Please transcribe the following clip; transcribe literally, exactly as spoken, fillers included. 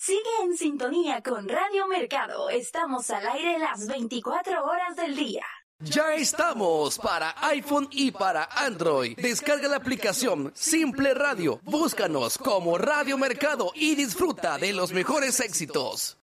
Sigue en sintonía con Radio Mercado. Estamos al aire las veinticuatro horas del día. Ya estamos para iPhone y para Android. Descarga la aplicación Simple Radio. Búscanos como Radio Mercado y disfruta de los mejores éxitos.